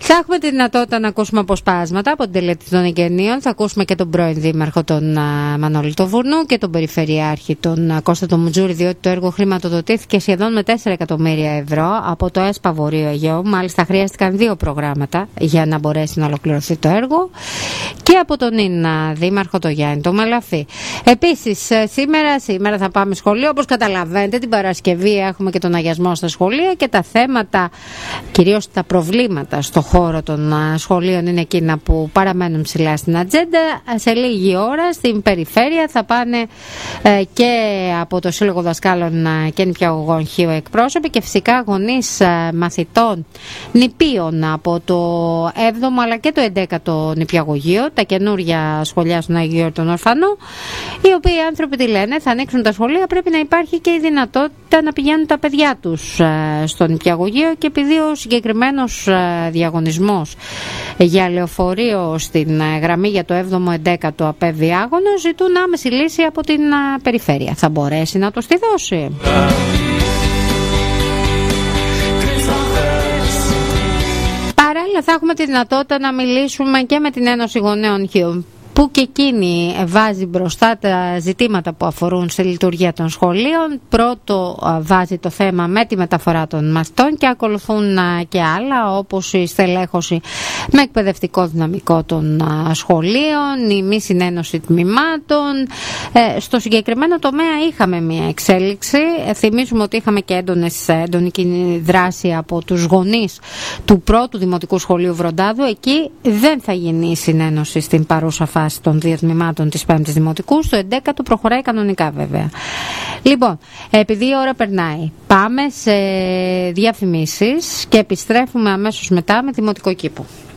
Θα έχουμε τη δυνατότητα να ακούσουμε αποσπάσματα από την τελετή των εγγενείων. Θα ακούσουμε και τον πρώην δήμαρχο τον Μανώλη του Βουνού και τον περιφερειάρχη τον Κώστα τον Μουτζούρη, διότι το έργο χρηματοδοτήθηκε σχεδόν με 4 εκατομμύρια ευρώ από το ΕΣΠΑ Βορείο Αιγαίου. Μάλιστα χρειάστηκαν 2 προγράμματα για να μπορέσει να ολοκληρωθεί το έργο. Και από τον Ίνα δήμαρχο τον Γιάννη τον Μαλαφή. Επίσης σήμερα θα πάμε σχολείο. Όπως καταλαβαίνετε, την Παρασκευή έχουμε και τον αγιασμό στα σχολεία και τα θέματα, κυρίως τα προβλήματα στο χώρο των σχολείων, είναι εκείνα που παραμένουν ψηλά στην ατζέντα. Σε λίγη ώρα στην περιφέρεια θα πάνε και από το Σύλλογο Δασκάλων και Νηπιαγωγών Χίου εκπρόσωποι και φυσικά γονείς μαθητών νηπίων από το 7ο αλλά και το 11ο νηπιαγωγείο, τα καινούργια σχολεία στον Άγιο Γεώργιο τον Ορφανό, οι οποίοι άνθρωποι τι λένε, θα ανοίξουν τα σχολεία, πρέπει να υπάρχει και η δυνατότητα να πηγαίνουν τα παιδιά τους στο νηπιαγωγείο, και επειδή ο συγκεκριμένος διαγωνισμός για λεωφορείο στην γραμμή για το 7ο-11ο απέβει άγωνο, ζητούν άμεση λύση από την περιφέρεια. Θα μπορέσει να το τη δώσει? Παράλληλα θα έχουμε τη δυνατότητα να μιλήσουμε και με την Ένωση Γονέων Χίου, που και εκείνη βάζει μπροστά τα ζητήματα που αφορούν στη λειτουργία των σχολείων. Πρώτο βάζει το θέμα με τη μεταφορά των μαθητών και ακολουθούν και άλλα, όπως η στελέχωση με εκπαιδευτικό δυναμικό των σχολείων, η μη συνένωση τμήματων. Στο συγκεκριμένο τομέα είχαμε μια εξέλιξη. Θυμίζουμε ότι είχαμε και έντονη κοινή δράση από τους γονείς του πρώτου Δημοτικού Σχολείου Βροντάδου. Εκεί δεν θα γίνει η συνένωση στην παρούσα φάση των 2 τμήματων της 5ης Δημοτικού. Στο 11ο προχωράει κανονικά βέβαια. Λοιπόν, επειδή η ώρα περνάει, πάμε σε διαφημίσεις και επιστρέφουμε αμέσως μετά με Δημοτικό Κήπο.